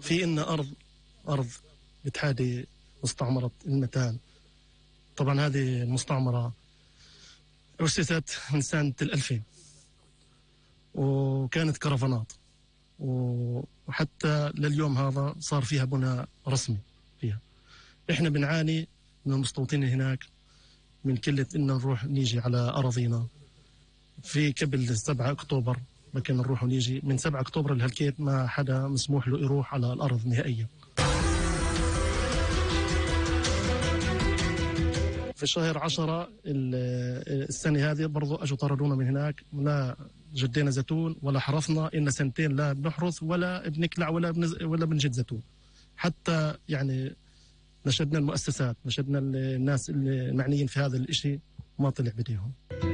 في إن أرض بتحادي مستعمرة المتان. طبعا هذه المستعمرة أسست من سنة 2000 وكانت كرفانات، وحتى لليوم هذا صار فيها بناء رسمي فيها. إحنا بنعاني من المستوطنين هناك من كلة إن نروح نيجي على أراضينا. في قبل 7 أكتوبر ما كنا نروح ونيجي، من 7 أكتوبر لهالكيت ما حدا مسموح له يروح على الأرض نهائيا. في شهر 10 السنة هذه برضو أجوا طردونا من هناك، لا جدينا زيتون ولا حرثنا، إن 2 سنين لا بنحرث ولا بنكلع ولا بنجد زيتون. حتى يعني نشدنا المؤسسات، نشدنا الناس المعنيين في هذا الإشي، ما طلع بديهم.